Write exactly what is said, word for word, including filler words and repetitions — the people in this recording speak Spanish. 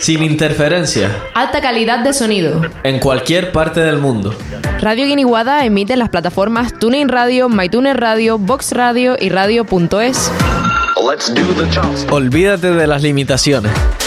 Sin interferencia. Alta calidad de sonido. En cualquier parte del mundo. Radio Guiniguada emite en las plataformas TuneIn Radio, MyTuner Radio, Vox Radio y Radio punto es. Olvídate de las limitaciones.